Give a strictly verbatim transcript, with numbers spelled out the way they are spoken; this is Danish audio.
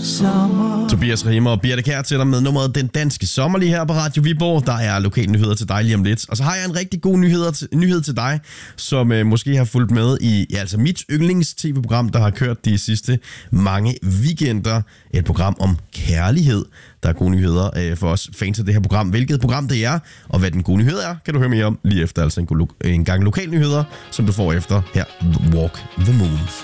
sommer. Tobias Rahim og Birte Kjær til dig med nummeret Den Danske Sommer lige her på Radio Viborg. Der er lokale nyheder til dig lige om lidt. Og så har jeg en rigtig god nyhed til, nyhed til dig, som øh, måske har fulgt med i ja, altså mit yndlings-tv-program, der har kørt de sidste mange weekender. Et program om kærlighed. Der er gode nyheder øh, for os fans af det her program. Hvilket program det er, og hvad den gode nyhed er, kan du høre mere om lige efter. Altså en, en gang lokale nyheder, som du får efter her. Walk the Moon.